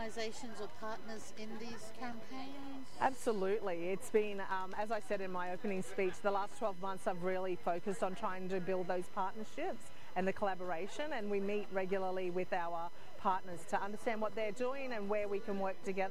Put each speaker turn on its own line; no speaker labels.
organisations or partners in these campaigns?
Absolutely. It's been, as I said in my opening speech, the last 12 months I've really focused on trying to build those partnerships and the collaboration, and we meet regularly with our partners to understand what they're doing and where we can work together.